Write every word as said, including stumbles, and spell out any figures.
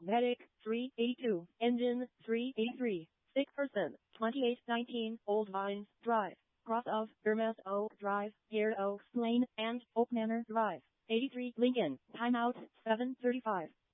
Medic, three eighty-two. Engine, three eighty-three. six percent, twenty-eight nineteen. Old Vines Drive. Cross of Irmas Oak Drive, Pear Oaks Lane, and Oak Manor Drive. eighty-three Lincoln. Timeout, seven thirty-five.